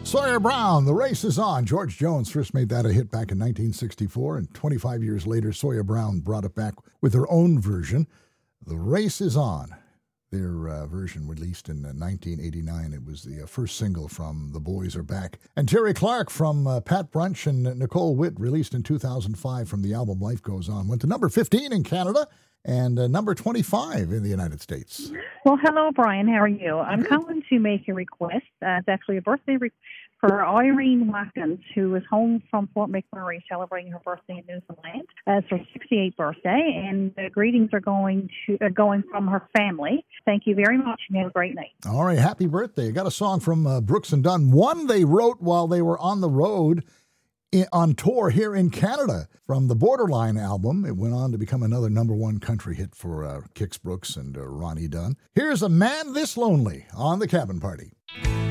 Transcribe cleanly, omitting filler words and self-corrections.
Sawyer Brown, The Race is On. George Jones first made that a hit back in 1964, and 25 years later, Sawyer Brown brought it back with her own version. The Race is On. Their version released in 1989. It was the first single from The Boys Are Back. And Terry Clark from Pat Brunch and Nicole Witt, released in 2005 from the album Life Goes On. Went to number 15 in Canada and number 25 in the United States. Well, hello, Brian. How are you? I'm calling to make a request. It's actually a birthday for Irene Watkins, who is home from Fort McMurray celebrating her birthday in Newfoundland. It's her 68th birthday, and the greetings are going from her family. Thank you very much, and have a great night. All right, happy birthday. I got a song from Brooks and Dunn. One they wrote while they were on the road on tour here in Canada from the Borderline album. It went on to become another number one country hit for Kix Brooks and Ronnie Dunn. Here's A Man This Lonely on The Cabin Party.